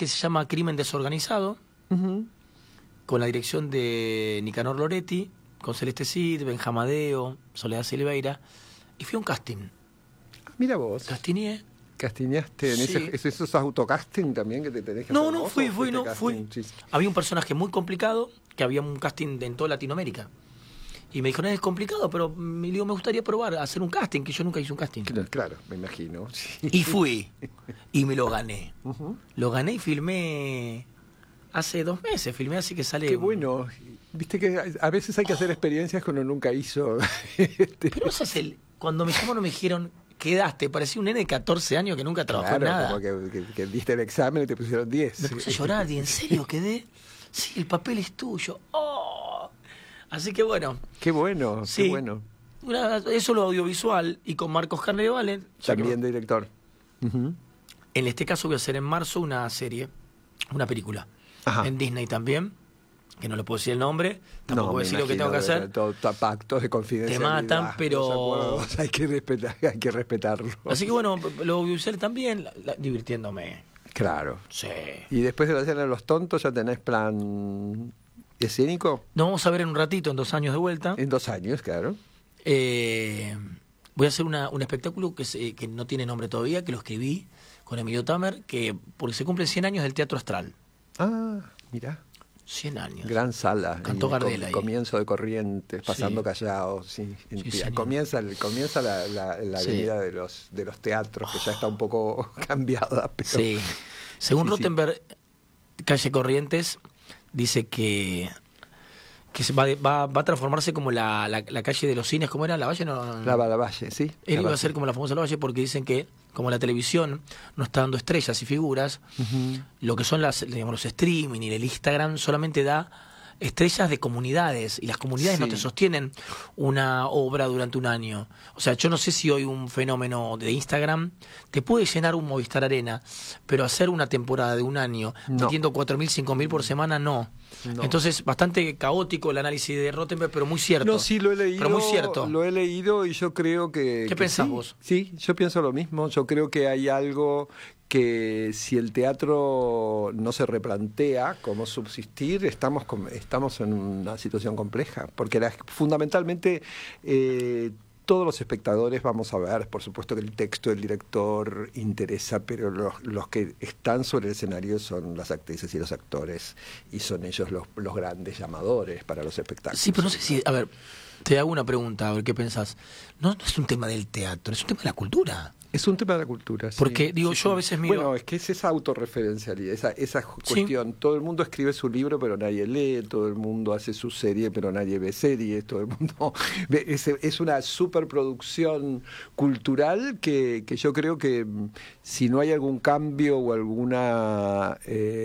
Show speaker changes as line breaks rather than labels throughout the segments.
que se llama Crimen Desorganizado, con la dirección de Nicanor Loretti, con Celeste Cid, Benjamadeo, Soledad Silveira, y fui a un casting.
Mira vos.
Castineé.
¿Castineaste en
Sí.
esos autocasting también que te tenés que hacer?
No,
vos,
fui.
¿o fuiste casting? Sí.
Había un personaje muy complicado, que había un casting en toda Latinoamérica. Y me dijeron, es complicado, pero me gustaría probar a hacer un casting, que yo nunca hice un casting.
Claro, me imagino. Sí.
Y fui, y me lo gané. Lo gané y filmé hace 2 meses, filmé así que sale...
Qué bueno. Viste que a veces hay que hacer experiencias que uno nunca hizo.
Pero ese es cuando me llamaron me dijeron, quedaste, parecía un nene de 14 años que nunca trabajó en nada.
Como que diste el examen y te pusieron 10.
Me puse a llorar y en serio quedé. Sí, el papel es tuyo. ¡Oh! Así que bueno.
Qué bueno,
sí,
qué bueno.
Eso lo audiovisual y con Marcos Carnevalen.
También director.
En este caso voy a hacer en marzo una serie, una película.
Ajá.
En Disney también, que no le puedo decir el nombre, tampoco voy a decir lo que tengo que hacer.
Pactos de confidencialidad.
Te matan, pero...
Hay que respetarlo.
Así que bueno, lo audiovisual también, divirtiéndome.
Claro.
Sí.
¿Y después de la cena de los tontos ya tenés plan escénico?
Nos vamos a ver en un ratito, en 2 años de vuelta.
En 2 años, claro.
Voy a hacer un espectáculo que no tiene nombre todavía, que lo escribí con Emilio Tamer, porque se cumplen 100 años del Teatro Astral.
Ah, mirá.
100 años.
Gran sala.
Cantó Gardel ahí.
Comienzo de Corrientes, pasando Callados. Sí. Comienza la avenida de los teatros, que ya está un poco cambiada. Pero...
Sí. Según Rottenberg, calle Corrientes dice que va a transformarse como la calle de los cines. ¿Cómo era? ¿La Valle? No.
La Valle, sí.
Él iba a ser como la famosa La Valle porque dicen que como la televisión no está dando estrellas y figuras, lo que son los streaming y el Instagram solamente da estrellas de comunidades, y las comunidades no te sostienen una obra durante un año. O sea, yo no sé si hoy un fenómeno de Instagram te puede llenar un Movistar Arena, pero hacer una temporada de un año metiendo 4.000, 5.000 por semana, no. Entonces, bastante caótico el análisis de Rottenberg, pero muy cierto.
No, sí, lo he leído.
Pero muy cierto.
Lo he leído y yo creo que...
¿Qué pensás vos?
Sí, yo pienso lo mismo. Yo creo que hay algo que si el teatro no se replantea cómo subsistir, estamos en una situación compleja. Porque fundamentalmente... todos los espectadores vamos a ver, por supuesto que el texto del director interesa, pero los que están sobre el escenario son las actrices y los actores, y son ellos los grandes llamadores para los espectáculos.
Sí, pero no sé si... A ver, te hago una pregunta, a ver qué pensás. No es un tema del teatro, es un tema de la cultura.
Es un tema de la cultura, sí.
Porque, digo, yo a veces miro...
Bueno, es que es esa autorreferencialidad, esa cuestión. Sí. Todo el mundo escribe su libro, pero nadie lee. Todo el mundo hace su serie, pero nadie ve series. Todo el mundo... Es una superproducción cultural que yo creo que si no hay algún cambio o alguna...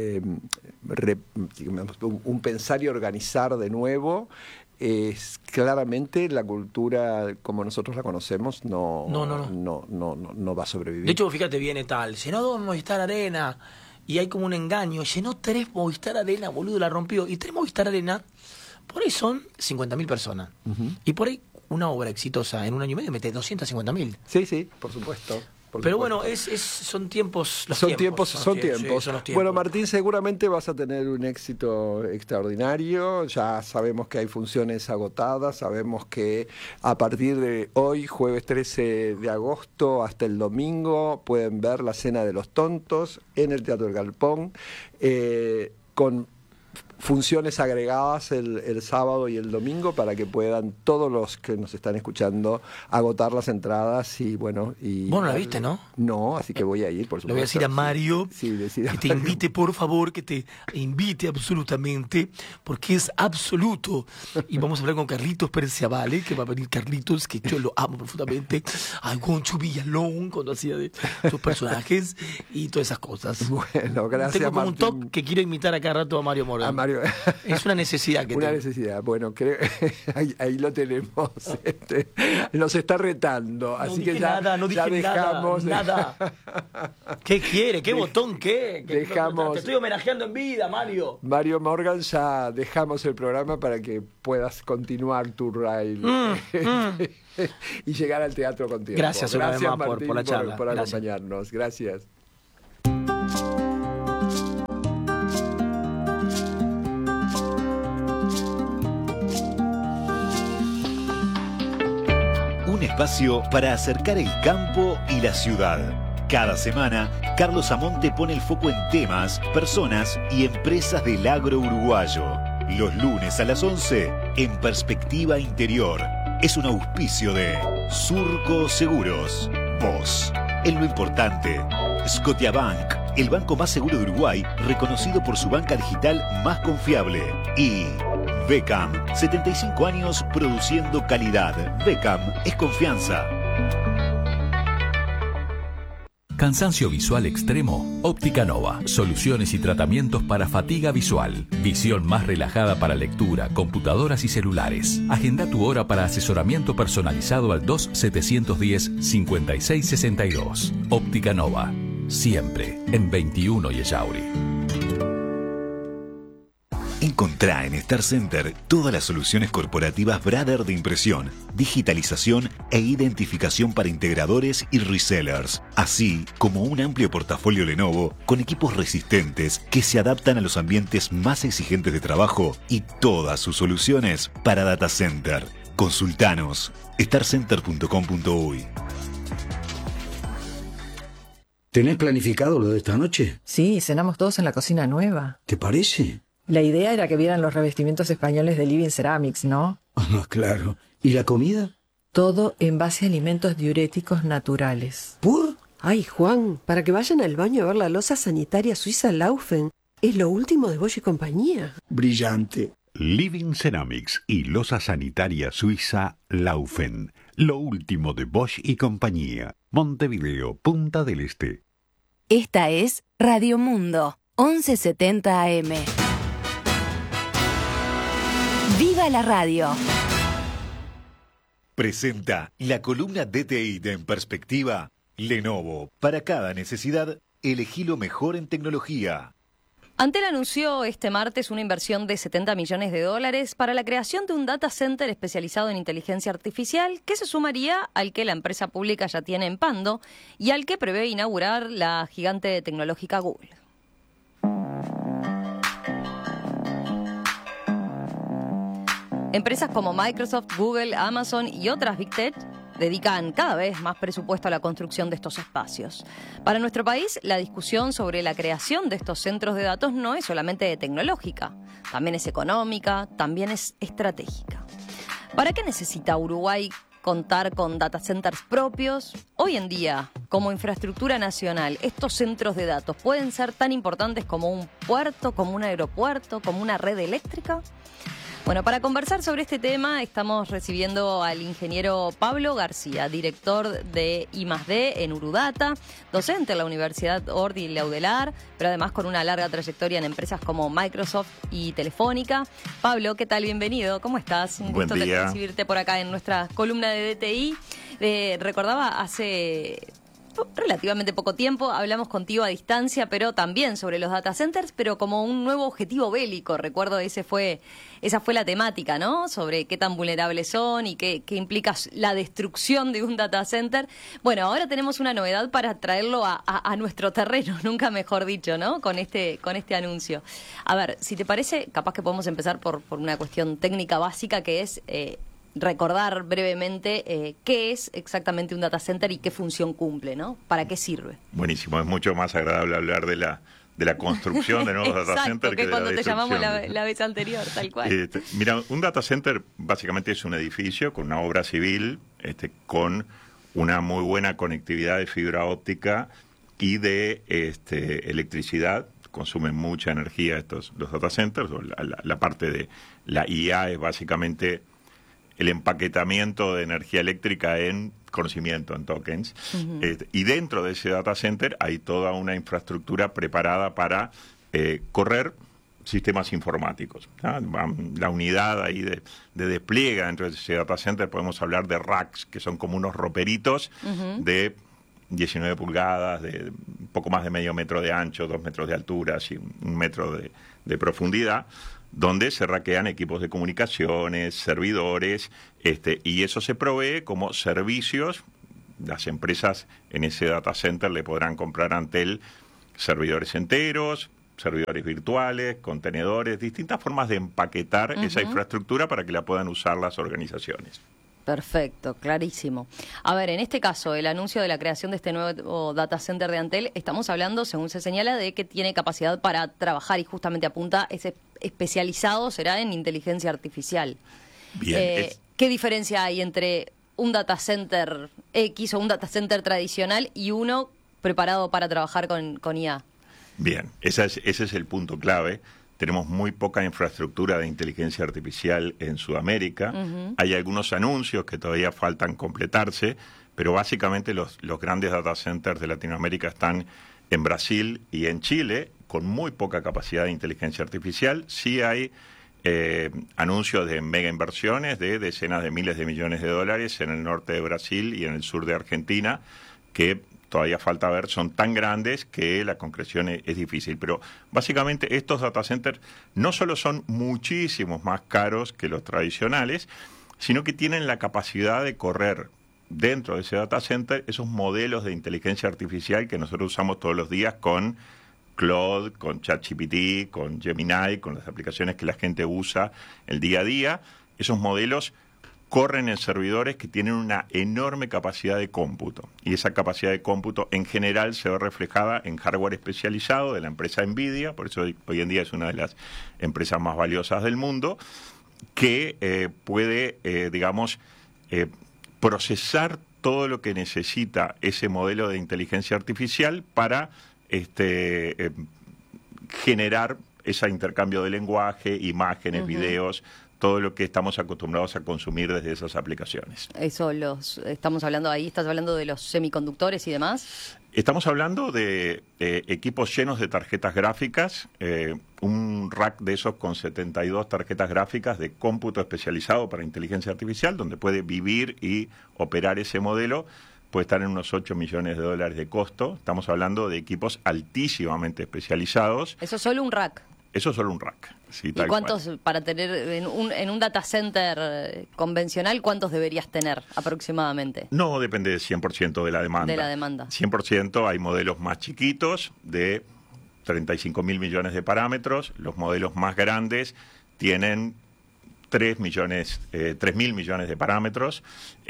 un pensar y organizar de nuevo... Es claramente la cultura como nosotros la conocemos no va a sobrevivir.
De hecho, fíjate, viene tal, llenó 2 Movistar Arena y hay como un engaño, llenó 3 Movistar Arena, boludo, la rompió, y 3 Movistar Arena, por ahí son 50.000 personas. Y por ahí una obra exitosa en un año y medio mete 250.000.
Sí, por supuesto.
Pero bueno, son tiempos.
Son tiempos.
Sí, son los tiempos.
Bueno, Martín, seguramente vas a tener un éxito extraordinario. Ya sabemos que hay funciones agotadas. Sabemos que a partir de hoy, jueves 13 de agosto, hasta el domingo, pueden ver La Cena de los Tontos en el Teatro del Galpón, con funciones agregadas el sábado y el domingo para que puedan todos los que nos están escuchando agotar las entradas y bueno...
Vos no la viste, ¿no?
No, así que voy a ir, por supuesto.
Le voy a decir a Mario que te invite, por favor, que te invite absolutamente, porque es absoluto. Y vamos a hablar con Carlitos Perciavale, que va a venir Carlitos, que yo lo amo profundamente. I want to be alone, cuando hacía de sus personajes y todas esas cosas.
Bueno, gracias,
Tengo como
Martín.
Un toque que quiero imitar a cada rato a Mario Morgan. Es una necesidad que
Una necesidad. Bueno, ahí lo tenemos. Nos está retando. Así que ya dejamos.
Nada. ¿Qué quiere? ¿Qué botón qué?
Dejamos.
Te estoy homenajeando en vida, Mario.
Mario Morgan, ya dejamos el programa para que puedas continuar tu ride y llegar al teatro con tiempo.
Gracias una vez más por la charla.
Por acompañarnos. Gracias.
espacio para acercar el campo y la ciudad. Cada semana, Carlos Amonte pone el foco en temas, personas y empresas del agro uruguayo. Los lunes a las 11, en Perspectiva Interior. Es un auspicio de Surco Seguros. Vos, en lo importante. Scotiabank, el banco más seguro de Uruguay, reconocido por su banca digital más confiable. Y Beckham, 75 años produciendo calidad. Beckham es confianza.
Cansancio visual extremo, Óptica Nova. Soluciones y tratamientos para fatiga visual. Visión más relajada para lectura, computadoras y celulares. Agenda tu hora para asesoramiento personalizado al 2710-5662. Óptica Nova. Siempre en 21 y Ellauri.
Encontrá en Star Center todas las soluciones corporativas Brother de impresión, digitalización e identificación para integradores y resellers, así como un amplio portafolio Lenovo con equipos resistentes que se adaptan a los ambientes más exigentes de trabajo y todas sus soluciones para data center. Consultanos starcenter.com.uy.
¿Tenés planificado lo de esta noche?
Sí, cenamos todos en la cocina nueva.
¿Te parece?
La idea era que vieran los revestimientos españoles de Living Ceramics, ¿no?
Ah, claro. ¿Y la comida?
Todo en base a alimentos diuréticos naturales.
¿Por?
Ay, Juan, para que vayan al baño a ver la loza sanitaria suiza Laufen. Es lo último de Bosch y compañía.
Brillante.
Living Ceramics y loza sanitaria suiza Laufen. Lo último de Bosch y compañía. Montevideo, Punta del Este.
Esta es Radio Mundo, 1170 AM. ¡Viva la radio!
Presenta la columna DTI de En Perspectiva. Lenovo. Para cada necesidad, elegí lo mejor en tecnología.
Antel anunció este martes una inversión de $70 millones para la creación de un data center especializado en inteligencia artificial que se sumaría al que la empresa pública ya tiene en Pando y al que prevé inaugurar la gigante tecnológica Google. Empresas como Microsoft, Google, Amazon y otras Big Tech dedican cada vez más presupuesto a la construcción de estos espacios. Para nuestro país, la discusión sobre la creación de estos centros de datos no es solamente tecnológica, también es económica, también es estratégica. ¿Para qué necesita Uruguay contar con data centers propios? Hoy en día, como infraestructura nacional, estos centros de datos pueden ser tan importantes como un puerto, como un aeropuerto, como una red eléctrica. Bueno, para conversar sobre este tema estamos recibiendo al ingeniero Pablo García, director de I+D en Urudata, docente en la Universidad Ordi Laudelar, pero además con una larga trayectoria en empresas como Microsoft y Telefónica. Pablo, ¿qué tal? Bienvenido, ¿cómo estás? Un gusto recibirte por acá en nuestra columna de DTI. Recordaba hace relativamente poco tiempo, hablamos contigo a distancia, pero también sobre los data centers, pero como un nuevo objetivo bélico. Recuerdo esa fue la temática, ¿no? Sobre qué tan vulnerables son y qué implica la destrucción de un data center. Bueno, ahora tenemos una novedad para traerlo a nuestro terreno, nunca mejor dicho, ¿no? Con este anuncio. A ver, si te parece, capaz que podemos empezar por una cuestión técnica básica que es recordar brevemente qué es exactamente un data center y qué función cumple, ¿no? ¿Para qué sirve?
Buenísimo, es mucho más agradable hablar de la construcción de nuevos data centers
que
de
cuando
la
te llamamos
destrucción.
la vez anterior, tal cual.
Mira, un data center básicamente es un edificio con una obra civil, con una muy buena conectividad de fibra óptica y de electricidad. Consumen mucha energía los data centers. La parte de la IA es básicamente el empaquetamiento de energía eléctrica en conocimiento, en tokens. Uh-huh. Y dentro de ese data center hay toda una infraestructura preparada para correr sistemas informáticos. La unidad ahí de despliegue dentro de ese data center, podemos hablar de racks, que son como unos roperitos uh-huh. de 19 pulgadas, de un poco más de medio metro de ancho, 2 metros de altura, así 1 metro de profundidad, donde se raquean equipos de comunicaciones, servidores, y eso se provee como servicios. Las empresas en ese data center le podrán comprar a Antel servidores enteros, servidores virtuales, contenedores, distintas formas de empaquetar uh-huh. esa infraestructura para que la puedan usar las organizaciones.
Perfecto, clarísimo. A ver, en este caso, el anuncio de la creación de este nuevo data center de Antel, estamos hablando, según se señala, de que tiene capacidad para trabajar y justamente apunta, es especializado, será en inteligencia artificial.
Bien.
¿Qué diferencia hay entre un data center X o un data center tradicional y uno preparado para trabajar con IA?
Bien, ese es el punto clave. Tenemos muy poca infraestructura de inteligencia artificial en Sudamérica. Hay algunos anuncios que todavía faltan completarse, pero básicamente los grandes data centers de Latinoamérica están en Brasil y en Chile, con muy poca capacidad de inteligencia artificial. Sí hay anuncios de mega inversiones de decenas de miles de millones de dólares en el norte de Brasil y en el sur de Argentina, que todavía falta ver, son tan grandes que la concreción es difícil. Pero básicamente estos data centers no solo son muchísimos más caros que los tradicionales, sino que tienen la capacidad de correr dentro de ese data center esos modelos de inteligencia artificial que nosotros usamos todos los días con Claude, con ChatGPT, con Gemini, con las aplicaciones que la gente usa el día a día. Esos modelos corren en servidores que tienen una enorme capacidad de cómputo. Y esa capacidad de cómputo en general se ve reflejada en hardware especializado de la empresa NVIDIA, por eso hoy en día es una de las empresas más valiosas del mundo, que puede, procesar todo lo que necesita ese modelo de inteligencia artificial para generar ese intercambio de lenguaje, imágenes, videos, todo lo que estamos acostumbrados a consumir desde esas aplicaciones.
Eso estamos hablando ahí, ¿estás hablando de los semiconductores y demás?
Estamos hablando de equipos llenos de tarjetas gráficas, un rack de esos con 72 tarjetas gráficas de cómputo especializado para inteligencia artificial, donde puede vivir y operar ese modelo, puede estar en unos 8 millones de dólares de costo. Estamos hablando de equipos altísimamente especializados.
¿Eso es solo un rack?
Eso es solo un rack. Sí,
¿Y cuántos, para tener en un data center convencional, cuántos deberías tener aproximadamente?
No, depende del 100% de la demanda.
De la demanda.
100%, hay modelos más chiquitos de 35 mil millones de parámetros. Los modelos más grandes tienen 3 mil millones de parámetros.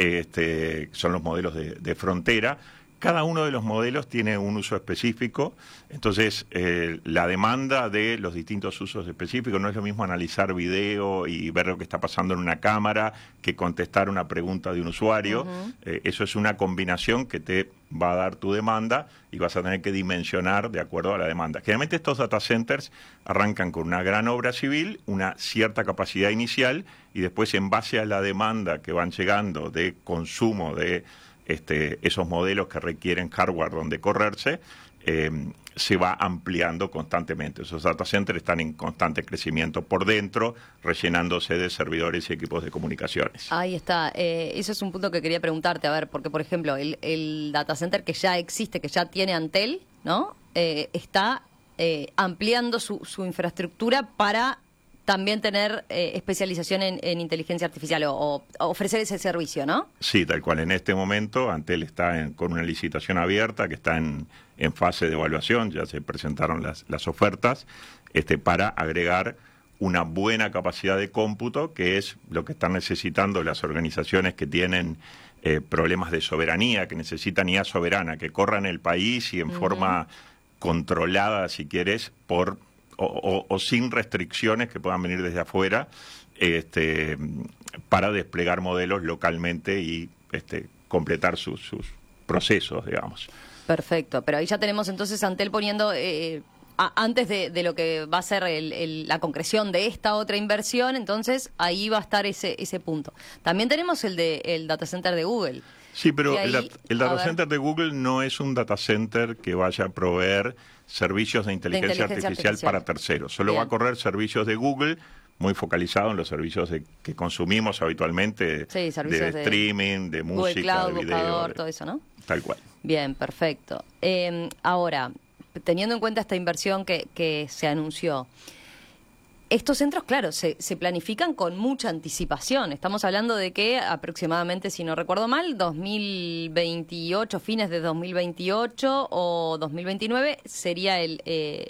Son los modelos de frontera. Cada uno de los modelos tiene un uso específico, entonces la demanda de los distintos usos específicos no es lo mismo analizar video y ver lo que está pasando en una cámara que contestar una pregunta de un usuario. Eso es una combinación que te va a dar tu demanda y vas a tener que dimensionar de acuerdo a la demanda. Generalmente estos data centers arrancan con una gran obra civil, una cierta capacidad inicial y después en base a la demanda que van llegando de consumo de esos modelos que requieren hardware donde correrse, se va ampliando constantemente. Esos data centers están en constante crecimiento por dentro, rellenándose de servidores y equipos de comunicaciones.
Ahí está. Eso es un punto que quería preguntarte, a ver, porque por ejemplo, el data center que ya existe, que ya tiene Antel, ¿no? Está ampliando su infraestructura para también tener especialización en inteligencia artificial o ofrecer ese servicio, ¿no?
Sí, tal cual. En este momento Antel está con una licitación abierta que está en fase de evaluación, ya se presentaron las ofertas, para agregar una buena capacidad de cómputo, que es lo que están necesitando las organizaciones que tienen problemas de soberanía, que necesitan IA soberana, que corra en el país y en forma controlada, si quieres, o sin restricciones que puedan venir desde afuera, para desplegar modelos localmente y completar sus procesos, digamos.
Perfecto, pero ahí ya tenemos entonces Antel poniendo, antes de lo que va a ser la concreción de esta otra inversión, entonces ahí va a estar ese punto. También tenemos el data center de Google.
Sí, pero el data center de Google no es un data center que vaya a proveer servicios de inteligencia artificial para terceros. Solo va a correr servicios de Google, muy focalizado en los servicios que consumimos habitualmente, de streaming, de música,
Google Cloud,
de video.
buscador, todo eso, ¿no?
Tal cual.
Bien, perfecto. Ahora, teniendo en cuenta esta inversión que se anunció, estos centros, claro, se planifican con mucha anticipación. Estamos hablando de que aproximadamente, si no recuerdo mal, 2028, fines de 2028 o 2029, sería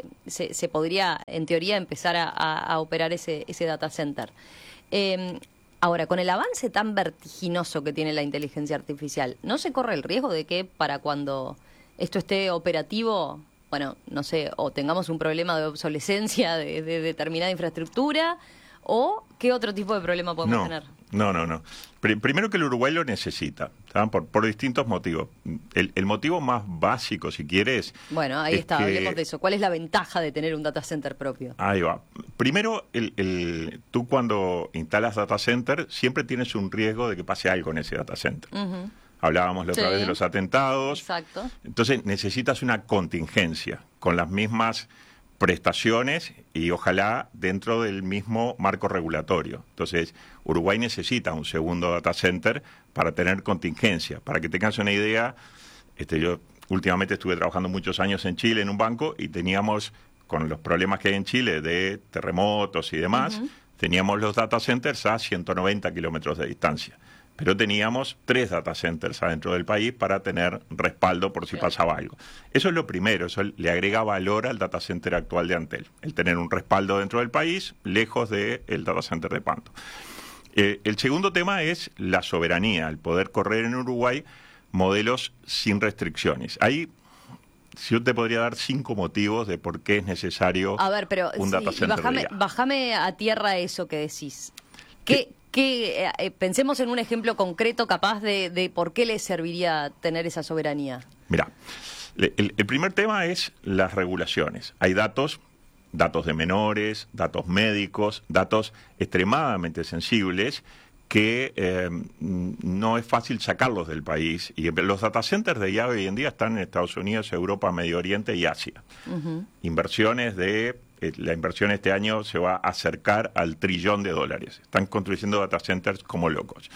se podría, en teoría, empezar a operar ese data center. Ahora, con el avance tan vertiginoso que tiene la inteligencia artificial, ¿no se corre el riesgo de que para cuando esto esté operativo, bueno, no sé, o tengamos un problema de obsolescencia de determinada infraestructura, o qué otro tipo de problema podemos tener?
No. Primero que el Uruguay lo necesita, ¿saben? Por distintos motivos. El motivo más básico, si quieres...
Bueno, ahí está, hablemos de eso. ¿Cuál es la ventaja de tener un data center propio?
Ahí va. Primero, tú cuando instalas data center, siempre tienes un riesgo de que pase algo en ese data center.
Uh-huh.
Hablábamos la otra vez de los atentados.
Exacto.
Entonces necesitas una contingencia con las mismas prestaciones y ojalá dentro del mismo marco regulatorio. Entonces, Uruguay necesita un segundo data center para tener contingencia. Para que tengas una idea, yo últimamente estuve trabajando muchos años en Chile en un banco y teníamos, con los problemas que hay en Chile de terremotos y demás, teníamos los data centers a 190 kilómetros de distancia. Pero teníamos 3 data centers adentro del país para tener respaldo por si pasaba algo. Eso es lo primero, eso le agrega valor al data center actual de Antel, el tener un respaldo dentro del país, lejos del data center de Panto. El segundo tema es la soberanía, el poder correr en Uruguay modelos sin restricciones. Ahí yo te podría dar 5 motivos de por qué es necesario un data center.
Bájame a tierra eso que decís. Pensemos en un ejemplo concreto capaz de por qué le serviría tener esa soberanía.
Mira, el primer tema es las regulaciones. Hay datos de menores, datos médicos, datos extremadamente sensibles que no es fácil sacarlos del país. Y los data centers de ya hoy en día están en Estados Unidos, Europa, Medio Oriente y Asia. Uh-huh. La inversión este año se va a acercar al $1 trillón. Están construyendo data centers como locos.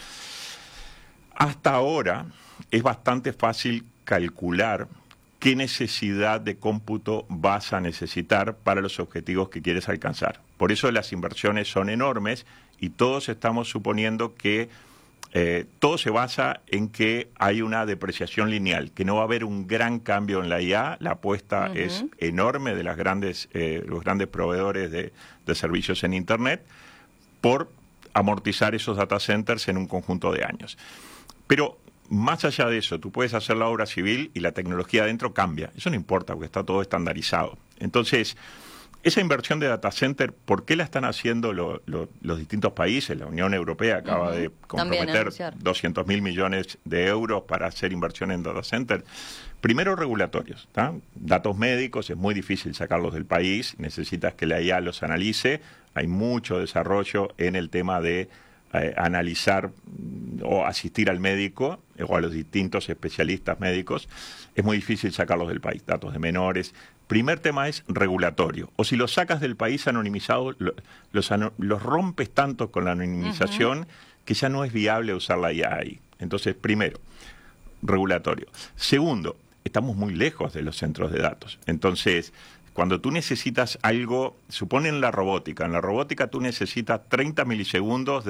Hasta ahora es bastante fácil calcular qué necesidad de cómputo vas a necesitar para los objetivos que quieres alcanzar. Por eso las inversiones son enormes y todos estamos suponiendo que todo se basa en que hay una depreciación lineal, que no va a haber un gran cambio en la IA. La apuesta es enorme de los grandes proveedores de servicios en Internet por amortizar esos data centers en un conjunto de años. Pero más allá de eso, tú puedes hacer la obra civil y la tecnología adentro cambia. Eso no importa porque está todo estandarizado. Entonces, esa inversión de data center, ¿por qué la están haciendo los distintos países? La Unión Europea acaba de comprometer 200.000 millones de euros para hacer inversión en data center. Primero, regulatorios. Datos médicos, es muy difícil sacarlos del país, necesitas que la IA los analice. Hay mucho desarrollo en el tema de analizar o asistir al médico o a los distintos especialistas médicos. Es muy difícil sacarlos del país, datos de menores. Primer tema es regulatorio. O si los sacas del país anonimizados, los rompes tanto con la anonimización que ya no es viable usar la IA ahí. Entonces, primero, regulatorio. Segundo, estamos muy lejos de los centros de datos. Entonces, cuando tú necesitas algo, suponen la robótica. En la robótica tú necesitas 30 milisegundos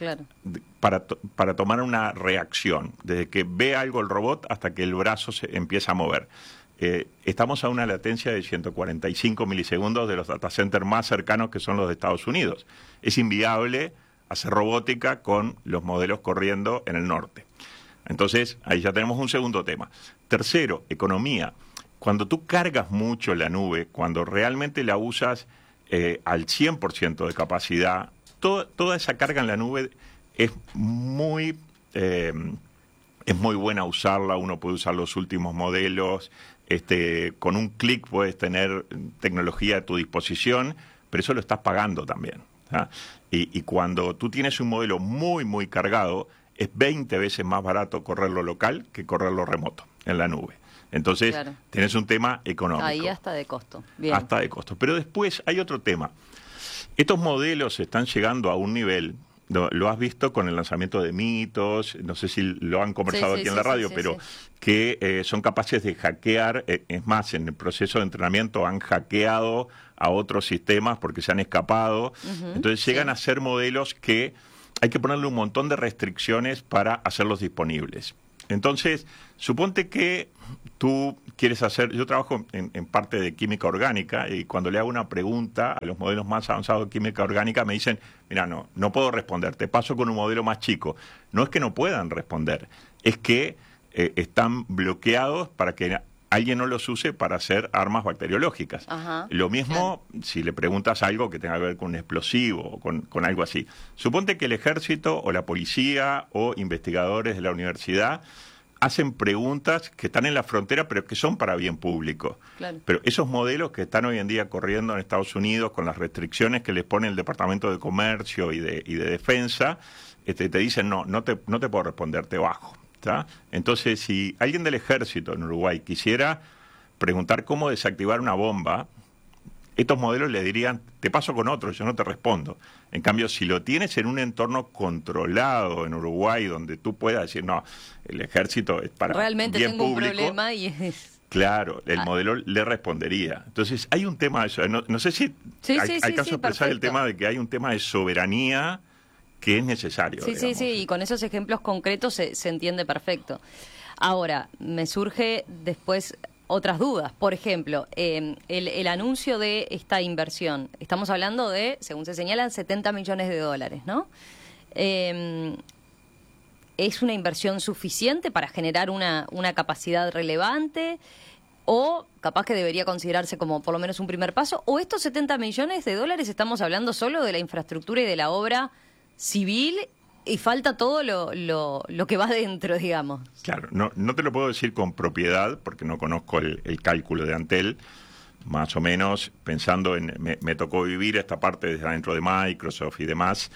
para tomar una reacción. Desde que ve algo el robot hasta que el brazo se empieza a mover. Estamos a una latencia de 145 milisegundos de los data centers más cercanos, que son los de Estados Unidos. Es inviable hacer robótica con los modelos corriendo en el norte. Entonces, ahí ya tenemos un segundo tema. Tercero, economía. Cuando tú cargas mucho la nube, cuando realmente la usas al 100% de capacidad, toda esa carga en la nube es muy buena usarla. Uno puede usar los últimos modelos. Con un clic puedes tener tecnología a tu disposición, pero eso lo estás pagando también. Y cuando tú tienes un modelo muy, muy cargado, es 20 veces más barato correrlo local que correrlo remoto en la nube. Entonces, tienes un tema económico.
Ahí hasta de costo. Bien.
Hasta de costo. Pero después hay otro tema. Estos modelos están llegando a un nivel, lo has visto con el lanzamiento de mitos, no sé si lo han conversado aquí en la radio, pero que son capaces de hackear. Es más, en el proceso de entrenamiento han hackeado a otros sistemas porque se han escapado. Entonces llegan a ser modelos que hay que ponerle un montón de restricciones para hacerlos disponibles. Entonces, suponte que tú quieres hacer, yo trabajo en parte de química orgánica y cuando le hago una pregunta a los modelos más avanzados de química orgánica me dicen, mira, no puedo responder, te paso con un modelo más chico. No es que no puedan responder, es que están bloqueados para que alguien no los use para hacer armas bacteriológicas.
Ajá,
lo mismo si le preguntas algo que tenga que ver con un explosivo o con algo así. Suponte que el ejército o la policía o investigadores de la universidad hacen preguntas que están en la frontera, pero que son para bien público.
Claro.
Pero esos modelos que están hoy en día corriendo en Estados Unidos con las restricciones que les pone el Departamento de Comercio y de Defensa, te dicen, no te puedo responder, te bajo. ¿Tá? Entonces, si alguien del ejército en Uruguay quisiera preguntar cómo desactivar una bomba, estos modelos le dirían, te paso con otro, yo no te respondo. En cambio, si lo tienes en un entorno controlado en Uruguay, donde tú puedas decir, no, el ejército es para
realmente
bien
tengo
público,
un problema y es...
Claro, el modelo le respondería. Entonces, hay un tema de eso. No sé si hay caso de expresar el tema de que hay un tema de soberanía que es necesario.
Sí, y con esos ejemplos concretos se entiende perfecto. Ahora, me surge después otras dudas. Por ejemplo, el anuncio de esta inversión. Estamos hablando de, según se señalan, $70 millones, ¿no? ¿Es una inversión suficiente para generar una capacidad relevante? ¿O capaz que debería considerarse como por lo menos un primer paso? ¿O estos $70 millones estamos hablando solo de la infraestructura y de la obra civil y falta todo lo que va dentro, digamos?
Claro, no te lo puedo decir con propiedad porque no conozco el cálculo de Antel. Más o menos pensando me tocó vivir esta parte desde adentro de Microsoft y demás.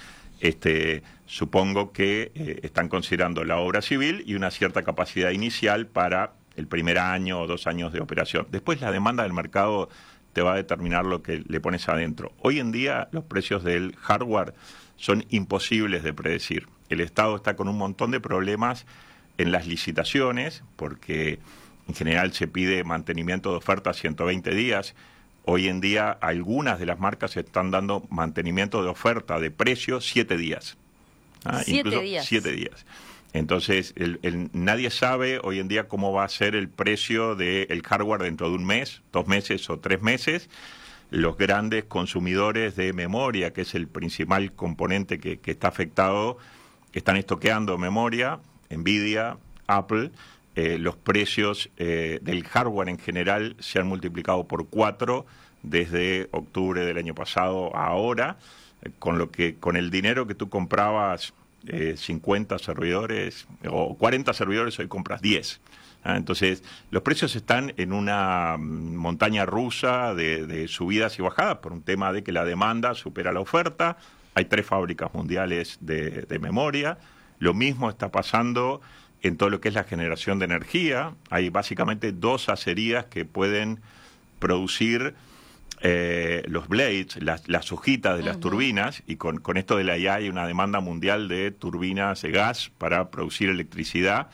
Supongo que están considerando la obra civil y una cierta capacidad inicial para el primer año o 2 años de operación. Después la demanda del mercado te va a determinar lo que le pones adentro. Hoy en día los precios del hardware son imposibles de predecir. El Estado está con un montón de problemas en las licitaciones, porque en general se pide mantenimiento de oferta a 120 días. Hoy en día algunas de las marcas están dando mantenimiento de oferta de precio 7 días.
7 días.
7 días. Entonces, nadie sabe hoy en día cómo va a ser el precio del hardware dentro de un mes, 2 meses o 3 meses. Los grandes consumidores de memoria, que es el principal componente que está afectado, están estoqueando memoria, Nvidia, Apple. Los precios del hardware en general se han multiplicado por 4 desde octubre del año pasado a ahora, con el dinero que tú comprabas 50 servidores o 40 servidores, hoy compras 10. Entonces, los precios están en una montaña rusa de subidas y bajadas por un tema de que la demanda supera la oferta. Hay 3 fábricas mundiales de memoria. Lo mismo está pasando en todo lo que es la generación de energía. Hay básicamente 2 acerías que pueden producir los blades, las hojitas de las turbinas, y con esto de la IA hay una demanda mundial de turbinas de gas para producir electricidad.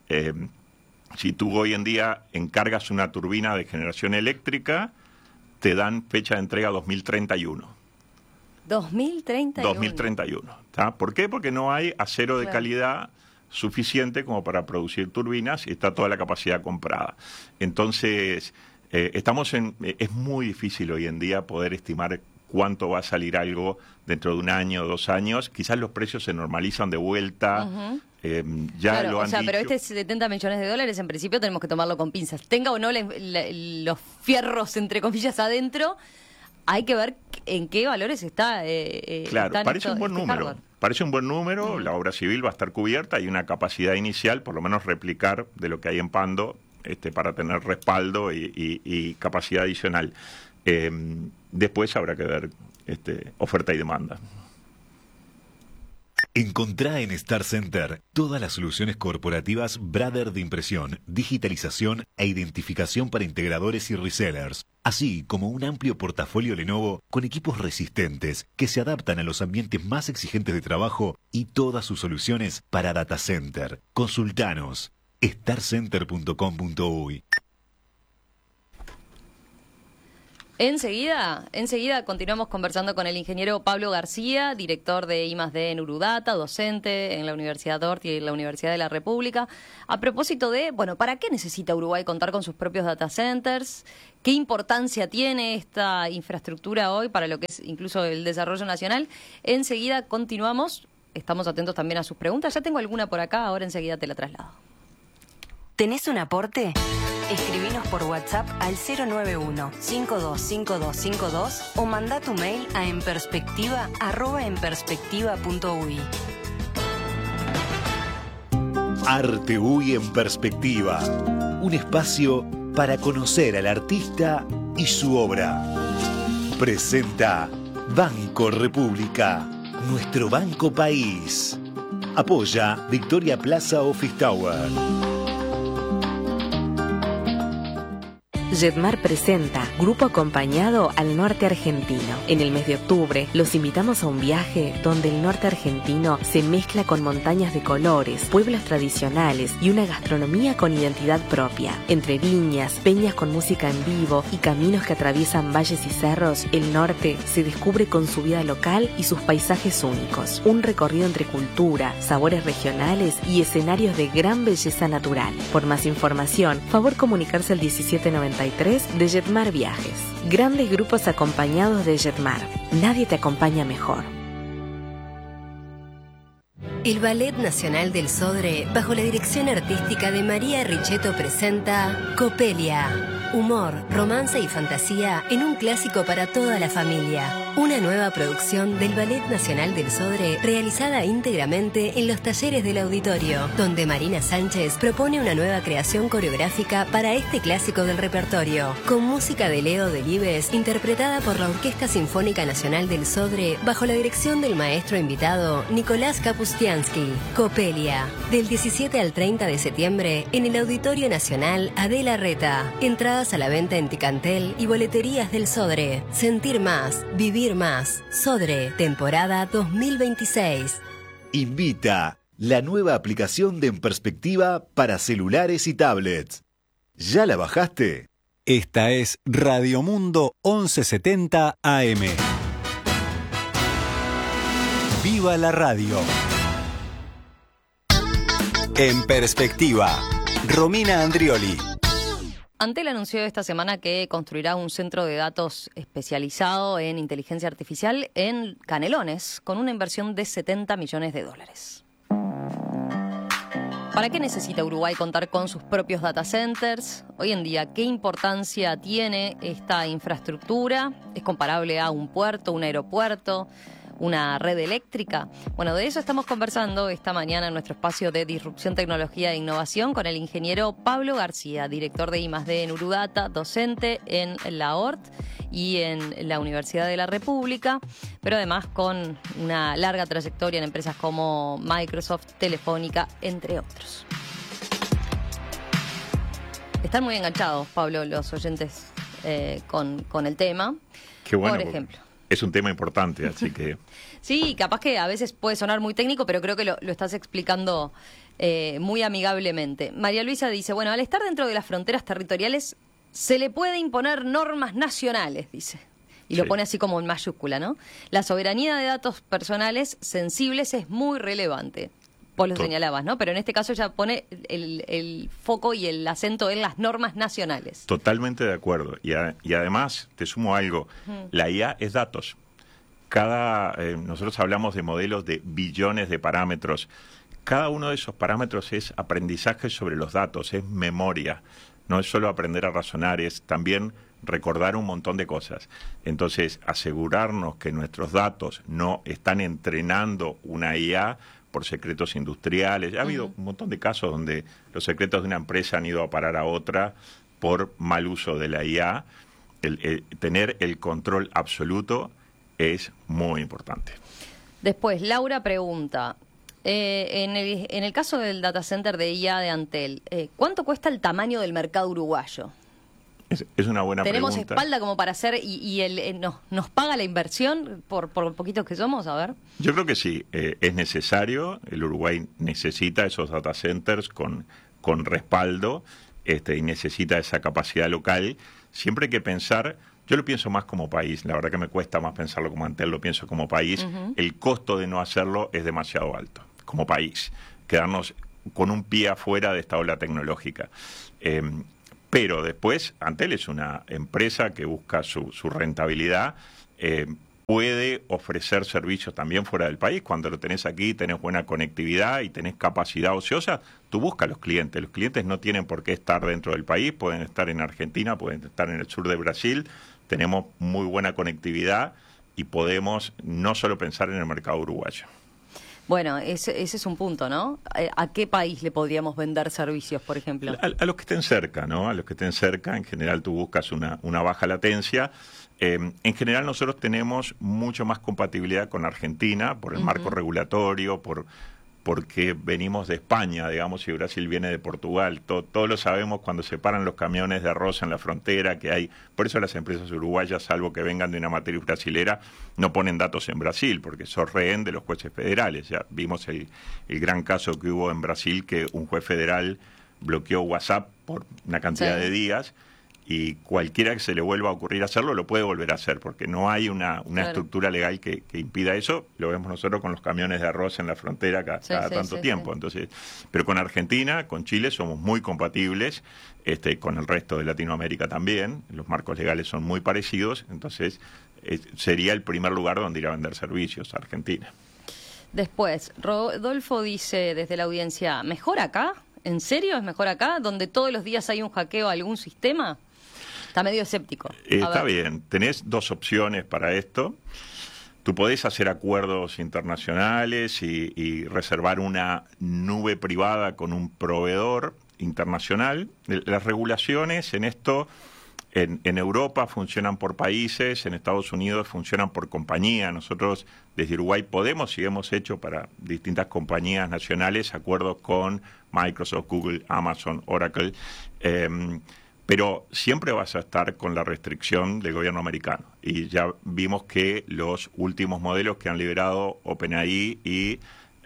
Si tú hoy en día encargas una turbina de generación eléctrica, te dan fecha de entrega 2031. 2031. ¿Tá? ¿Por qué? Porque no hay acero de calidad suficiente como para producir turbinas y está toda la capacidad comprada. Entonces, es muy difícil hoy en día poder estimar cuánto va a salir algo dentro de 1 año o 2 años. Quizás los precios se normalizan de vuelta.
Claro,
lo han dicho.
Pero este $70 millones en principio tenemos que tomarlo con pinzas. Tenga o no los fierros, entre comillas, adentro, hay que ver en qué valores está.
Claro, parece un buen número. Hardware. Parece un buen número, la obra civil va a estar cubierta, hay una capacidad inicial, por lo menos replicar de lo que hay en Pando, para tener respaldo y capacidad adicional. Después habrá que ver oferta y demanda.
Encontrá en Star Center todas las soluciones corporativas Brother de impresión, digitalización e identificación para integradores y resellers, así como un amplio portafolio Lenovo con equipos resistentes que se adaptan a los ambientes más exigentes de trabajo y todas sus soluciones para data center. Consultanos starcenter.com.uy.
Enseguida continuamos conversando con el ingeniero Pablo García, director de I+D en Urudata, docente en la Universidad Dort y en la Universidad de la República, a propósito de, ¿para qué necesita Uruguay contar con sus propios data centers? ¿Qué importancia tiene esta infraestructura hoy para lo que es incluso el desarrollo nacional? Enseguida continuamos, estamos atentos también a sus preguntas. Ya tengo alguna por acá, ahora enseguida te la traslado.
¿Tenés un aporte? Escribinos por WhatsApp al 091-525252 o manda tu mail a enperspectiva@enperspectiva.uy.
Arte UI en Perspectiva. Un espacio para conocer al artista y su obra. Presenta Banco República, nuestro banco país. Apoya Victoria Plaza Office Tower.
Jetmar presenta Grupo Acompañado al Norte Argentino. En el mes de octubre los invitamos a un viaje donde el norte argentino se mezcla con montañas de colores, pueblos tradicionales y una gastronomía con identidad propia. Entre viñas, peñas con música en vivo y caminos que atraviesan valles y cerros, el norte se descubre con su vida local y sus paisajes únicos. Un recorrido entre cultura, sabores regionales y escenarios de gran belleza natural. Por más información, favor comunicarse al 1793 de Jetmar Viajes. Grandes grupos acompañados de Jetmar. Nadie te acompaña mejor.
El Ballet Nacional del Sodre, bajo la dirección artística de María Richetto, presenta Copelia. Humor, romance y fantasía en un clásico para toda la familia. Una nueva producción del Ballet Nacional del Sodre realizada íntegramente en los talleres del auditorio, donde Marina Sánchez propone una nueva creación coreográfica para este clásico del repertorio, con música de Leo Delibes, interpretada por la Orquesta Sinfónica Nacional del Sodre, bajo la dirección del maestro invitado Nicolás Kapustiansky. Copelia, del 17 al 30 de septiembre en el Auditorio Nacional Adela Reta. Entradas a la venta en Ticantel y boleterías del Sodre. Sentir más, vivir más. Sodre, temporada 2026.
Invita la nueva aplicación de En Perspectiva para celulares y tablets. ¿Ya la bajaste?
Esta es Radio Mundo 1170 AM. ¡Viva la radio! En Perspectiva, Romina Andrioli.
Antel anunció esta semana que construirá un centro de datos especializado en inteligencia artificial en Canelones, con una inversión de $70 millones. ¿Para qué necesita Uruguay contar con sus propios data centers? Hoy en día, ¿qué importancia tiene esta infraestructura? ¿Es comparable a un puerto, un aeropuerto, una red eléctrica? Bueno, de eso estamos conversando esta mañana en nuestro espacio de disrupción, tecnología e innovación con el ingeniero Pablo García, director de I+D en Urudata, docente en la ORT y en la Universidad de la República, pero además con una larga trayectoria en empresas como Microsoft, Telefónica, entre otros. Están muy enganchados, Pablo, los oyentes con el tema.
Qué bueno.
Por ejemplo.
Es un tema importante, así que...
Sí, capaz que a veces puede sonar muy técnico, pero creo que lo estás explicando muy amigablemente. María Luisa dice, bueno, al estar dentro de las fronteras territoriales se le puede imponer normas nacionales, dice. Y lo pone así como en mayúscula, ¿no? La soberanía de datos personales sensibles es muy relevante. Vos lo señalabas, ¿no? Pero en este caso ya pone el foco y el acento en las normas nacionales.
Totalmente de acuerdo. Y además, te sumo algo, la IA es datos. Nosotros hablamos de modelos de billones de parámetros. Cada uno de esos parámetros es aprendizaje sobre los datos, es memoria. No es solo aprender a razonar, es también recordar un montón de cosas. Entonces, asegurarnos que nuestros datos no están entrenando una IA por secretos industriales. Ha habido un montón de casos donde los secretos de una empresa han ido a parar a otra por mal uso de la IA. Tener el control absoluto es muy importante.
Después, Laura pregunta, en el caso del data center de IA de Antel, ¿cuánto cuesta el tamaño del mercado uruguayo?
Es una buena
¿Tenemos
pregunta.
espalda como para hacer y nos paga la inversión por poquitos que somos? A ver.
Yo creo que sí, es necesario. El Uruguay necesita esos data centers con respaldo y necesita esa capacidad local. Siempre hay que pensar Yo lo pienso más como país, la verdad que me cuesta más pensarlo como Antel, lo pienso como país. El costo de no hacerlo es demasiado alto, como país. Quedarnos con un pie afuera de esta ola tecnológica. Pero después, Antel es una empresa que busca su rentabilidad, puede ofrecer servicios también fuera del país. Cuando lo tenés aquí, tenés buena conectividad y tenés capacidad ociosa, tú buscas a los clientes. Los clientes no tienen por qué estar dentro del país, pueden estar en Argentina, pueden estar en el sur de Brasil. Tenemos muy buena conectividad y podemos no solo pensar en el mercado uruguayo.
Bueno, ese es un punto, ¿no? ¿A qué país le podríamos vender servicios, por ejemplo?
A los que estén cerca, ¿no? A los que estén cerca, en general tú buscas una baja latencia. En general nosotros tenemos mucho más compatibilidad con Argentina por el marco regulatorio, porque venimos de España, digamos, y Brasil viene de Portugal. Todos lo sabemos cuando se paran los camiones de arroz en la frontera que hay. Por eso las empresas uruguayas, salvo que vengan de una matriz brasilera, no ponen datos en Brasil, porque son rehén de los jueces federales. Ya vimos el gran caso que hubo en Brasil, que un juez federal bloqueó WhatsApp por una cantidad de días, y cualquiera que se le vuelva a ocurrir hacerlo lo puede volver a hacer, porque no hay una estructura legal que impida eso. Lo vemos nosotros con los camiones de arroz en la frontera cada tanto tiempo. Entonces, pero con Argentina, con Chile somos muy compatibles, con el resto de Latinoamérica también. Los marcos legales son muy parecidos, entonces sería el primer lugar donde ir a vender servicios, Argentina.
Después, Rodolfo dice desde la audiencia, ¿mejor acá? ¿En serio es mejor acá? ¿Donde todos los días hay un hackeo a algún sistema? Está medio escéptico.
Está bien. Tenés dos opciones para esto. Tú podés hacer acuerdos internacionales y reservar una nube privada con un proveedor internacional. Las regulaciones en esto, en Europa funcionan por países, en Estados Unidos funcionan por compañía. Nosotros desde Uruguay podemos y hemos hecho para distintas compañías nacionales acuerdos con Microsoft, Google, Amazon, Oracle, pero siempre vas a estar con la restricción del gobierno americano. Y ya vimos que los últimos modelos que han liberado OpenAI y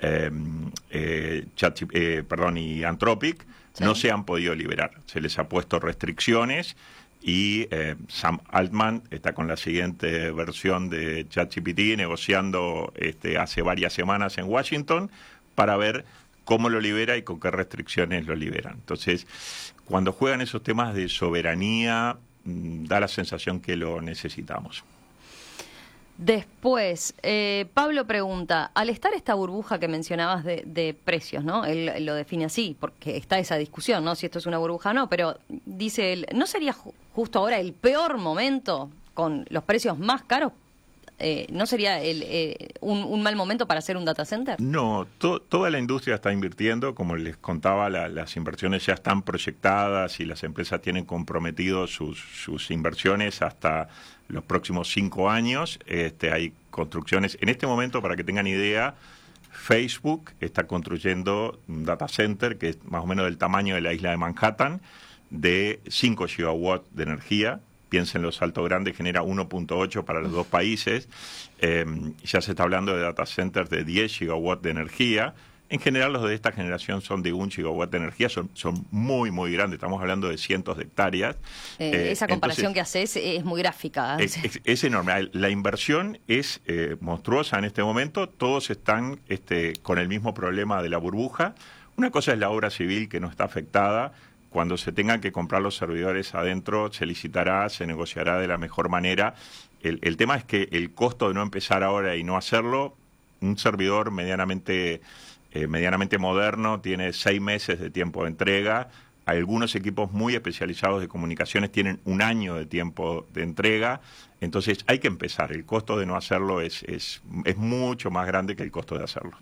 y Anthropic no se han podido liberar. Se les ha puesto restricciones y Sam Altman está con la siguiente versión de ChatGPT negociando hace varias semanas en Washington para ver cómo lo libera y con qué restricciones lo liberan. Entonces, cuando juegan esos temas de soberanía, da la sensación que lo necesitamos.
Después, Pablo pregunta, al estar esta burbuja que mencionabas de precios, ¿no? Él lo define así, porque está esa discusión, ¿no? Si esto es una burbuja o no, pero dice él, ¿no sería justo ahora el peor momento con los precios más caros? ¿No sería un mal momento para hacer un data center?
No, toda la industria está invirtiendo, como les contaba, las inversiones ya están proyectadas y las empresas tienen comprometidos sus inversiones hasta los próximos 5 años. Hay construcciones. En este momento, para que tengan idea, Facebook está construyendo un data center que es más o menos del tamaño de la isla de Manhattan, de 5 gigawatts de energía. Piénsenlo, Salto Grande genera 1.8 para los dos países. Ya se está hablando de data centers de 10 gigawatts de energía. En general, los de esta generación son de 1 gigawatt de energía, son muy, muy grandes. Estamos hablando de cientos de hectáreas.
Esa comparación que haces es muy gráfica.
Es enorme. La inversión es monstruosa en este momento. Todos están con el mismo problema de la burbuja. Una cosa es la obra civil, que no está afectada. Cuando se tengan que comprar los servidores adentro, se licitará, se negociará de la mejor manera. El tema es que el costo de no empezar ahora y no hacerlo, un servidor medianamente moderno tiene 6 meses de tiempo de entrega. Algunos equipos muy especializados de comunicaciones tienen 1 año de tiempo de entrega. Entonces hay que empezar. El costo de no hacerlo es mucho más grande que el costo de hacerlo.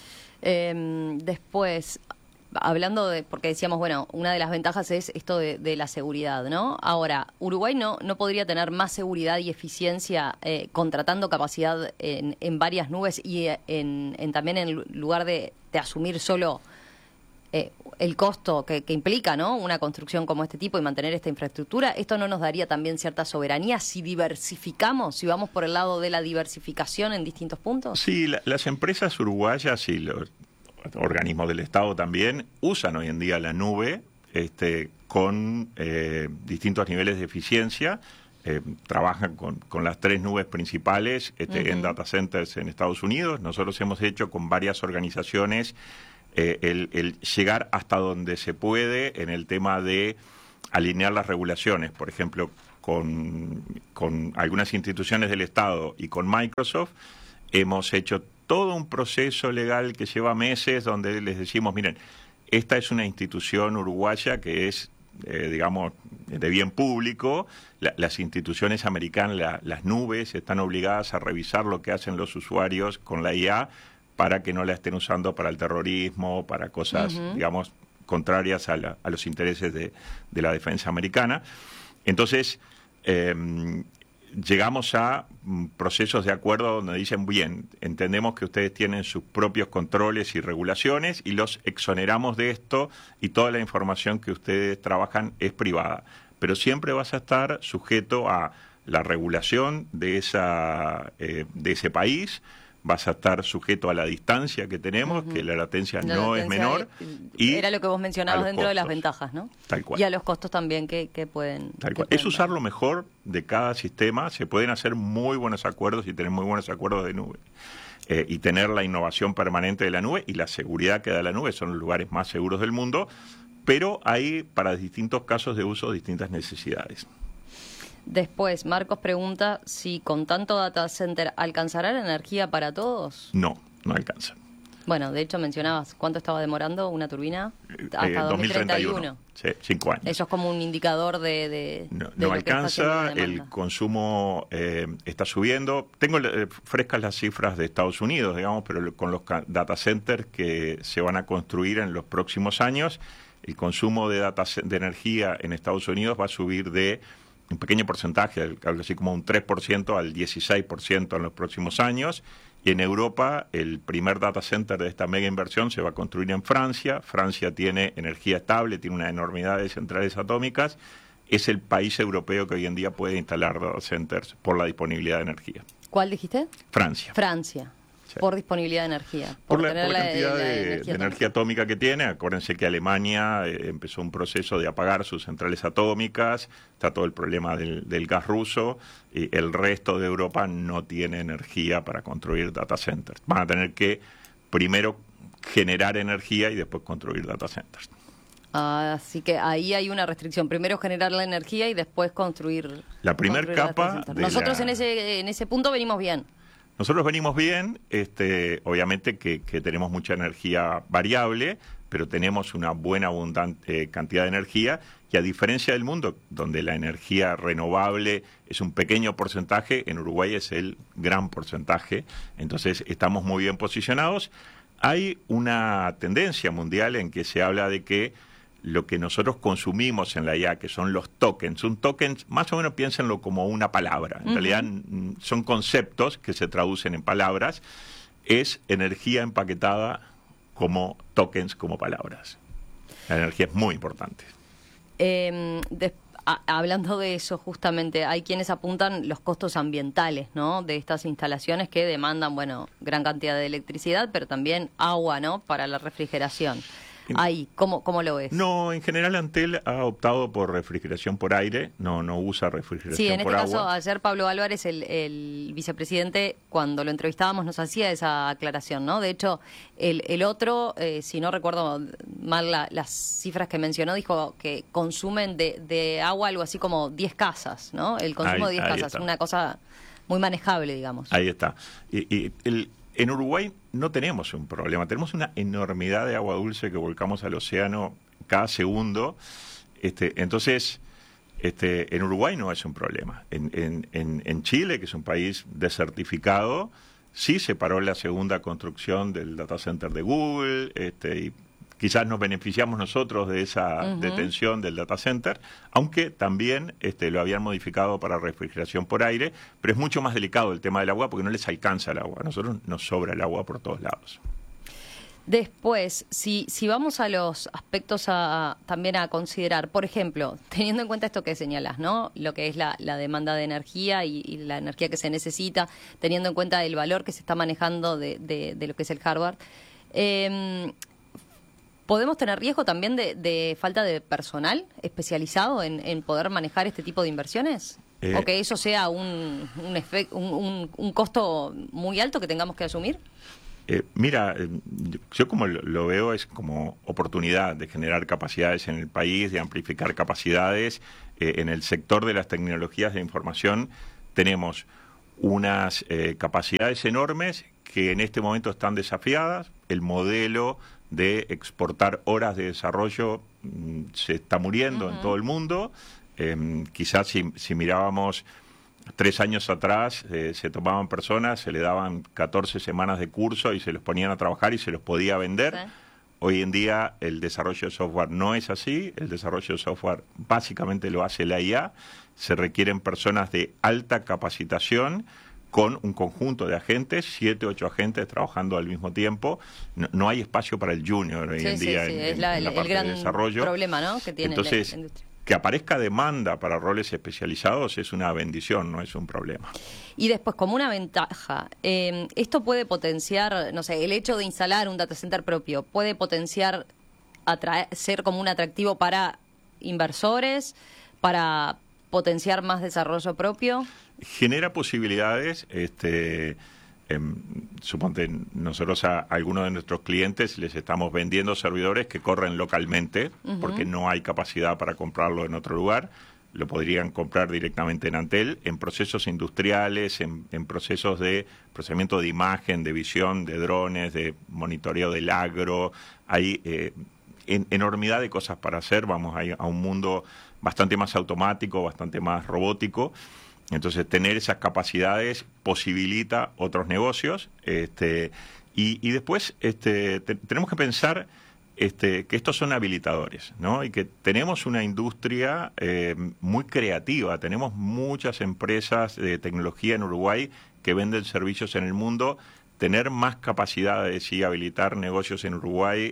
Después, hablando porque decíamos, bueno, una de las ventajas es esto de la seguridad, ¿no? Ahora, Uruguay no podría tener más seguridad y eficiencia contratando capacidad en varias nubes y también en lugar de asumir solo el costo que implica, ¿no? Una construcción como este tipo y mantener esta infraestructura. ¿Esto no nos daría también cierta soberanía si diversificamos, si vamos por el lado de la diversificación en distintos puntos?
Sí, las empresas uruguayas y los organismos del Estado también usan hoy en día la nube con distintos niveles de eficiencia. trabajan con las 3 nubes principales en data centers en Estados Unidos. Nosotros hemos hecho con varias organizaciones el llegar hasta donde se puede en el tema de alinear las regulaciones. Por ejemplo, con algunas instituciones del Estado y con Microsoft hemos hecho todo un proceso legal que lleva meses donde les decimos, miren, esta es una institución uruguaya que es, digamos, de bien público. Las instituciones americanas, las nubes, están obligadas a revisar lo que hacen los usuarios con la IA para que no la estén usando para el terrorismo, para cosas, digamos, contrarias a los intereses de la defensa americana. Entonces, llegamos a procesos de acuerdo donde dicen, bien, entendemos que ustedes tienen sus propios controles y regulaciones y los exoneramos de esto y toda la información que ustedes trabajan es privada. Pero siempre vas a estar sujeto a la regulación de ese país, vas a estar sujeto a la distancia que tenemos, que la latencia no es menor. Y
era lo que vos mencionabas dentro
costos.
De las ventajas, ¿no?
Tal cual.
Y a los costos también que pueden...
Tal cual. Es usar lo mejor de cada sistema. Se pueden hacer muy buenos acuerdos y tener muy buenos acuerdos de nube. Y tener la innovación permanente de la nube y la seguridad que da la nube. Son los lugares más seguros del mundo. Pero hay, para distintos casos de uso, distintas necesidades.
Después, Marcos pregunta si con tanto data center ¿alcanzará la energía para todos?
No alcanza.
Bueno, de hecho mencionabas cuánto estaba demorando una turbina hasta 2031.
Sí, 5 años.
Eso es como un indicador
No alcanza, el consumo está subiendo. Tengo frescas las cifras de Estados Unidos, digamos, pero con los data centers que se van a construir en los próximos años, el consumo de energía en Estados Unidos va a subir de un pequeño porcentaje, algo así como un 3% al 16% en los próximos años. Y en Europa, el primer data center de esta mega inversión se va a construir en Francia. Francia tiene energía estable, tiene una enormidad de centrales atómicas. Es el país europeo que hoy en día puede instalar data centers por la disponibilidad de energía.
¿Cuál dijiste?
Francia.
Francia. Sí. Por disponibilidad de energía.
Por la cantidad de energía atómica que tiene. Acuérdense que Alemania empezó un proceso de apagar sus centrales atómicas. Está todo el problema del gas ruso. Y el resto de Europa no tiene energía para construir data centers. Van a tener que primero generar energía y después construir data centers.
Así que ahí hay una restricción. Primero generar la energía y después construir.
La primera capa.
Nosotros en ese punto venimos bien.
Nosotros venimos bien, obviamente que tenemos mucha energía variable, pero tenemos una buena abundante cantidad de energía y a diferencia del mundo, donde la energía renovable es un pequeño porcentaje, en Uruguay es el gran porcentaje, entonces estamos muy bien posicionados. Hay una tendencia mundial en que se habla de que lo que nosotros consumimos en la IA, que son los tokens. Un token, más o menos piénsenlo como una palabra. En realidad son conceptos que se traducen en palabras. Es energía empaquetada como tokens, como palabras. La energía es muy importante.
Hablando de eso, justamente, hay quienes apuntan los costos ambientales, ¿no? De estas instalaciones que demandan, bueno, gran cantidad de electricidad, pero también agua, ¿no? Para la refrigeración. Ahí, ¿cómo lo ves?
No, en general Antel ha optado por refrigeración por aire, no usa refrigeración por agua.
Sí, en este caso, ayer Pablo Álvarez, el vicepresidente, cuando lo entrevistábamos, nos hacía esa aclaración, ¿no? De hecho, el otro, si no recuerdo mal las cifras que mencionó, dijo que consumen de agua algo así como 10 casas, ¿no? El consumo de 10 casas, una cosa muy manejable, digamos.
Ahí está. En Uruguay no tenemos un problema, tenemos una enormidad de agua dulce que volcamos al océano cada segundo. Entonces, en Uruguay no es un problema. En Chile, que es un país desertificado, sí se paró la segunda construcción del data center de Google, y quizás nos beneficiamos nosotros de esa detención del data center, aunque también lo habían modificado para refrigeración por aire, pero es mucho más delicado el tema del agua porque no les alcanza el agua. A nosotros nos sobra el agua por todos lados.
Después, si vamos a los aspectos también a considerar, por ejemplo, teniendo en cuenta esto que señalas, ¿no? Lo que es la demanda de energía y la energía que se necesita, teniendo en cuenta el valor que se está manejando de lo que es el hardware, ¿podemos tener riesgo también de falta de personal especializado en poder manejar este tipo de inversiones? ¿O que eso sea un costo muy alto que tengamos que asumir?
Mira, yo como lo veo es como oportunidad de generar capacidades en el país, de amplificar capacidades. En el sector de las tecnologías de información tenemos unas capacidades enormes que en este momento están desafiadas. El modelo de exportar horas de desarrollo se está muriendo en todo el mundo. Quizás si mirábamos 3 años atrás, se tomaban personas, se le daban 14 semanas de curso y se los ponían a trabajar y se los podía vender. Sí. Hoy en día el desarrollo de software no es así. El desarrollo de software básicamente lo hace la IA. Se requieren personas de alta capacitación con un conjunto de agentes, 7, 8 agentes trabajando al mismo tiempo. No hay espacio para el junior hoy en día en la parte de desarrollo.
Problema, ¿no?, que tiene
Entonces,
la industria.
Que aparezca demanda para roles especializados es una bendición, no es un problema.
Y después, como una ventaja, esto puede potenciar, no sé, el hecho de instalar un data center propio, puede potenciar, ser como un atractivo para inversores, para potenciar más desarrollo propio.
Genera posibilidades, suponte, nosotros a algunos de nuestros clientes les estamos vendiendo servidores que corren localmente, porque no hay capacidad para comprarlo en otro lugar. Lo podrían comprar directamente en Antel, en procesos industriales, en procesos de procesamiento de imagen, de visión, de drones, de monitoreo del agro. Hay enormidad de cosas para hacer. Vamos a un mundo bastante más automático, bastante más robótico. Entonces, tener esas capacidades posibilita otros negocios. Y después tenemos que pensar que estos son habilitadores, ¿no? Y que tenemos una industria muy creativa. Tenemos muchas empresas de tecnología en Uruguay que venden servicios en el mundo. Tener más capacidades y habilitar negocios en Uruguay.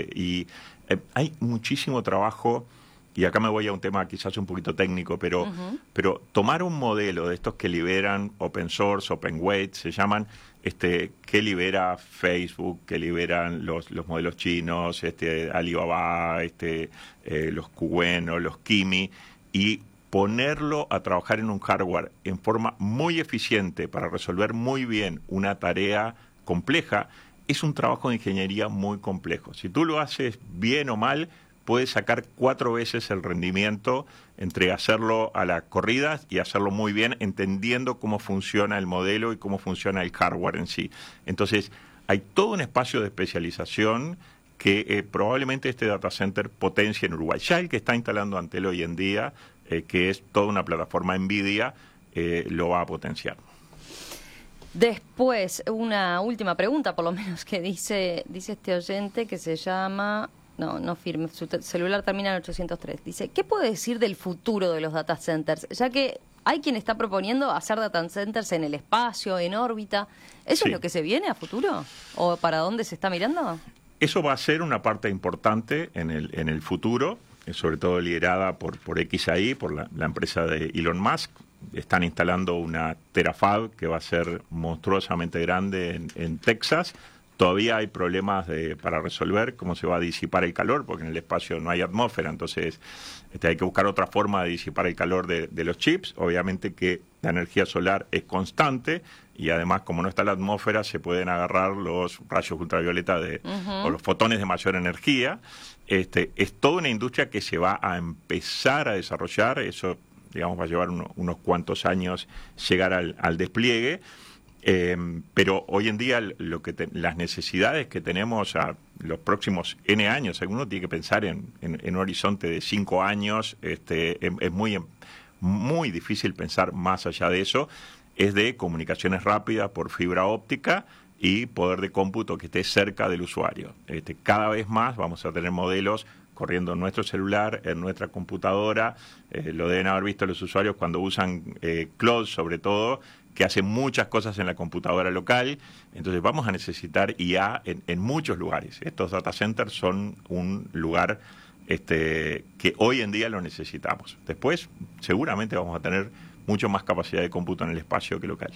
Hay muchísimo trabajo. Y acá me voy a un tema quizás un poquito técnico, pero tomar un modelo de estos que liberan open source, open weight, se llaman, que libera Facebook, que liberan los modelos chinos, Alibaba, los Kuwen o los Kimi, y ponerlo a trabajar en un hardware en forma muy eficiente para resolver muy bien una tarea compleja, es un trabajo de ingeniería muy complejo. Si tú lo haces bien o mal, puedes sacar 4 veces el rendimiento entre hacerlo a la corrida y hacerlo muy bien, entendiendo cómo funciona el modelo y cómo funciona el hardware en sí. Entonces, hay todo un espacio de especialización que probablemente este data center potencie en Uruguay. Ya el que está instalando Antel hoy en día, que es toda una plataforma NVIDIA, lo va a potenciar.
Después, una última pregunta, por lo menos, que dice este oyente, que se llama... No firme, su celular termina en 803. Dice, ¿qué puede decir del futuro de los data centers? Ya que hay quien está proponiendo hacer data centers en el espacio, en órbita. ¿Eso es lo que se viene a futuro? ¿O para dónde se está mirando?
Eso va a ser una parte importante en el futuro, sobre todo liderada por XAI, por la empresa de Elon Musk. Están instalando una Terafab que va a ser monstruosamente grande en Texas. Todavía hay problemas para resolver cómo se va a disipar el calor, porque en el espacio no hay atmósfera, entonces hay que buscar otra forma de disipar el calor de los chips. Obviamente que la energía solar es constante y además, como no está la atmósfera, se pueden agarrar los rayos ultravioleta o los fotones de mayor energía. Es toda una industria que se va a empezar a desarrollar. Eso, digamos, va a llevar unos cuantos años llegar al despliegue. Pero hoy en día las necesidades que tenemos a los próximos N años, uno tiene que pensar en un horizonte de 5 años, es muy difícil pensar más allá de eso, es de comunicaciones rápidas por fibra óptica y poder de cómputo que esté cerca del usuario. Cada vez más vamos a tener modelos corriendo en nuestro celular, en nuestra computadora. Lo deben haber visto los usuarios cuando usan cloud, sobre todo, que hacen muchas cosas en la computadora local. Entonces vamos a necesitar IA en muchos lugares. Estos data centers son un lugar que hoy en día lo necesitamos. Después seguramente vamos a tener mucho más capacidad de cómputo en el espacio que local.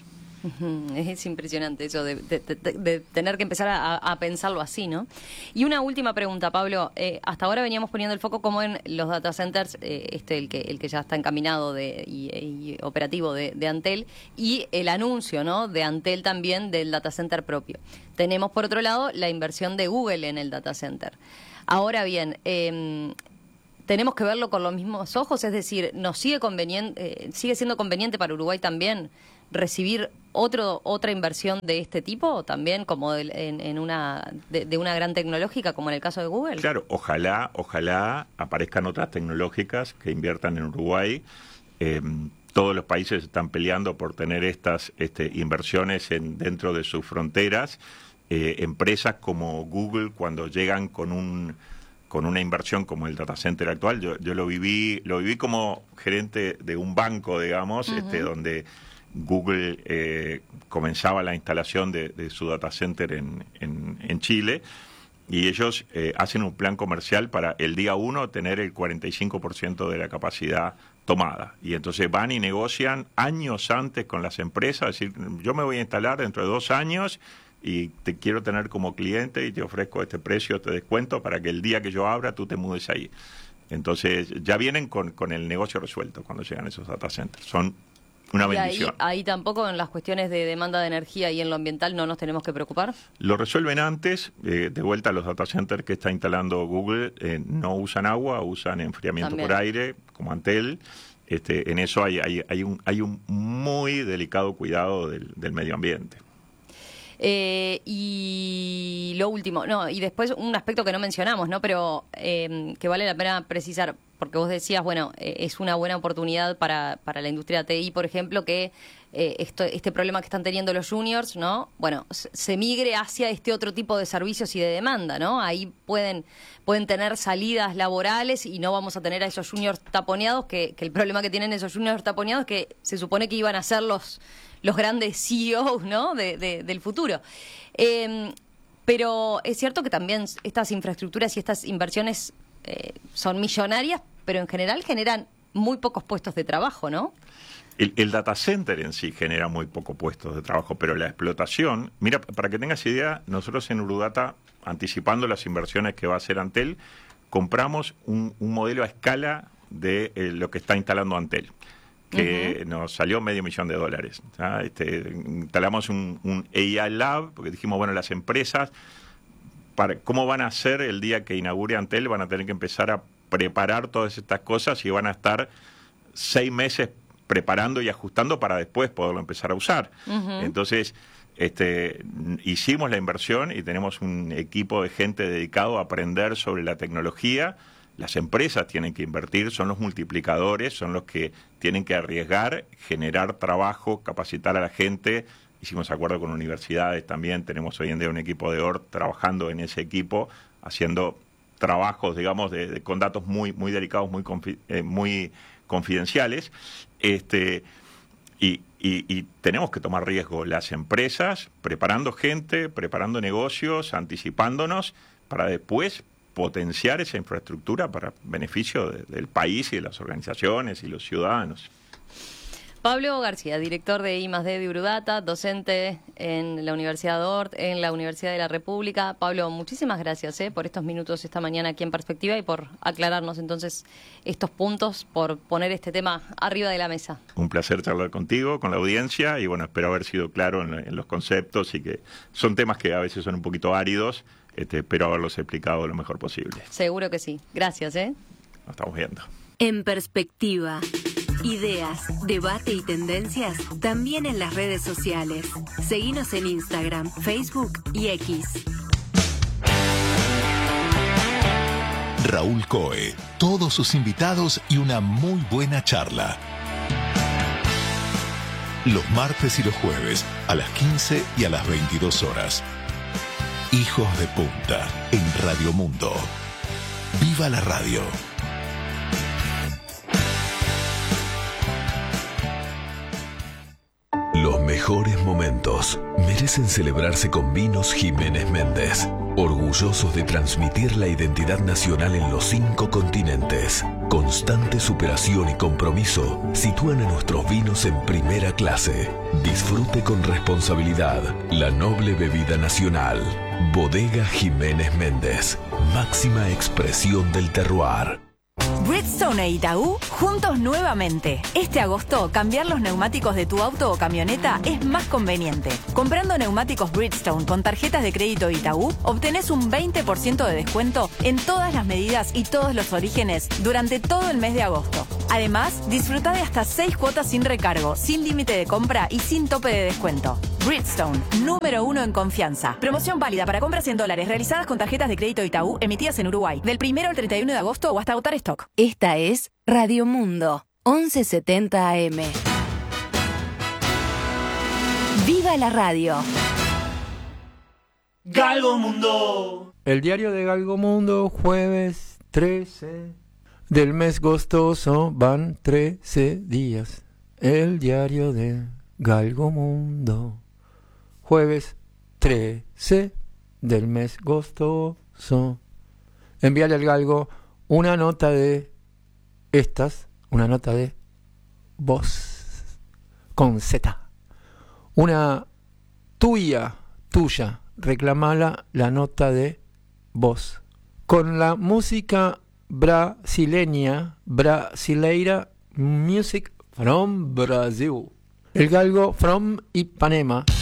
Es impresionante eso de tener que empezar a pensarlo así, ¿no? Y una última pregunta, Pablo. Hasta ahora veníamos poniendo el foco como en los data centers, el que ya está encaminado y operativo de Antel, y el anuncio, ¿no?, de Antel también del data center propio. Tenemos, por otro lado, la inversión de Google en el data center. Ahora bien, tenemos que verlo con los mismos ojos, es decir, nos sigue siendo conveniente para Uruguay también recibir otra inversión de este tipo, también como de una gran tecnológica, como en el caso de Google.
Claro, ojalá aparezcan otras tecnológicas que inviertan en Uruguay. Todos los países están peleando por tener estas inversiones dentro de sus fronteras. Empresas como Google, cuando llegan con una inversión como el data center actual, yo lo viví como gerente de un banco, digamos, donde Google comenzaba la instalación de su data center en Chile, y ellos hacen un plan comercial para el día 1 tener el 45% de la capacidad tomada. Y entonces van y negocian años antes con las empresas, decir, yo me voy a instalar dentro de 2 años y te quiero tener como cliente y te ofrezco este precio, te descuento para que el día que yo abra tú te mudes ahí. Entonces ya vienen con el negocio resuelto cuando llegan esos data centers. Son una bendición.
Ahí tampoco en las cuestiones de demanda de energía y en lo ambiental no nos tenemos que preocupar.
Lo resuelven antes. De vuelta, los data centers que está instalando Google no usan agua, usan enfriamiento por aire, como Antel. En eso hay un muy delicado cuidado del medio ambiente.
Y lo último, y después un aspecto que no mencionamos, ¿no? Pero que vale la pena precisar, porque vos decías, es una buena oportunidad para la industria TI, por ejemplo, que este problema que están teniendo los juniors, ¿no? Bueno, se migre hacia este otro tipo de servicios y de demanda, ¿no? Ahí pueden tener salidas laborales y no vamos a tener a esos juniors taponeados, que el problema que tienen esos juniors taponeados es que se supone que iban a ser los grandes CEOs, ¿no?, del futuro. Pero es cierto que también estas infraestructuras y estas inversiones son millonarias, pero en general generan muy pocos puestos de trabajo, ¿no?
El data center en sí genera muy pocos puestos de trabajo, pero la explotación... Mira, para que tengas idea, nosotros en Urudata, anticipando las inversiones que va a hacer Antel, compramos un modelo a escala de lo que está instalando Antel, que nos salió $500,000. Instalamos un AI Lab, porque dijimos, bueno, las empresas, ¿cómo van a hacer el día que inaugure Antel? Van a tener que empezar a preparar todas estas cosas y van a estar 6 meses preparando y ajustando para después poderlo empezar a usar. Entonces, hicimos la inversión y tenemos un equipo de gente dedicado a aprender sobre la tecnología. Las empresas tienen que invertir, son los multiplicadores, son los que tienen que arriesgar, generar trabajo, capacitar a la gente. Hicimos acuerdo con universidades también, tenemos hoy en día un equipo de ORT trabajando en ese equipo, haciendo trabajos, digamos, con datos muy delicados, muy confidenciales. Y tenemos que tomar riesgo las empresas, preparando gente, preparando negocios, anticipándonos, para después potenciar esa infraestructura para beneficio del país y de las organizaciones y los ciudadanos.
Pablo García, director de I+D de Urudata, docente en la Universidad de Ort, en la Universidad de la República. Pablo, muchísimas gracias por estos minutos esta mañana aquí en Perspectiva y por aclararnos entonces estos puntos, por poner este tema arriba de la mesa.
Un placer charlar contigo, con la audiencia, y bueno, espero haber sido claro en los conceptos, y que son temas que a veces son un poquito áridos, pero haberlos explicado lo mejor posible.
Seguro que sí. Gracias,
Nos estamos viendo.
En Perspectiva. Ideas, debate y tendencias también en las redes sociales. Seguinos en Instagram, Facebook y X.
Raúl Coe, todos sus invitados y una muy buena charla. Los martes y los jueves a las 15 y a las 22 horas. Hijos de Punta en Radio Mundo. ¡Viva la radio!
Los mejores momentos merecen celebrarse con Vinos Jiménez Méndez, orgullosos de transmitir la identidad nacional en los 5 continentes.
Constante superación y compromiso sitúan a nuestros vinos en primera clase. Disfrute con responsabilidad la noble bebida nacional. Bodega Jiménez Méndez, máxima expresión del terroir.
Bridgestone e Itaú, juntos nuevamente. Este agosto, cambiar los neumáticos de tu auto o camioneta es más conveniente. Comprando neumáticos Bridgestone con tarjetas de crédito Itaú, obtenés un 20% de descuento en todas las medidas y todos los orígenes durante todo el mes de agosto. Además, disfruta de hasta 6 cuotas sin recargo, sin límite de compra y sin tope de descuento. Bridgestone, número 1 en confianza. Promoción válida para compras en dólares realizadas con tarjetas de crédito Itaú emitidas en Uruguay, del 1 al 31 de agosto o hasta agotar stock.
Esta es Radio Mundo, 1170 AM. ¡Viva la radio!
Galgo Mundo.
El diario de Galgo Mundo, jueves 13 del mes gostoso, van 13 días. El diario de Galgo Mundo, jueves 13 del mes gostoso. Envíale al Galgo una nota de una nota de voz, con Z. Una tuya, reclamala la nota de voz. Con la música brasileira, Music from Brazil. El Galgo from Ipanema